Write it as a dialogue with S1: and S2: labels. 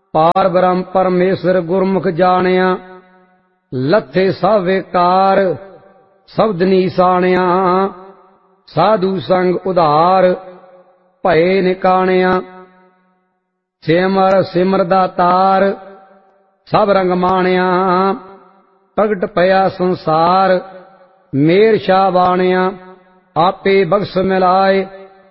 S1: पार ब्रह्म परमेश्वर गुरमुख जानिया, लथे सब विकार शब्द निशानिया, साधु संग उधार भये निकानिया। सिमर सिमर दातार सब रंग मानिया, प्रगट पया संसार मेर शाह बानिया। आपे बख्श मिलाए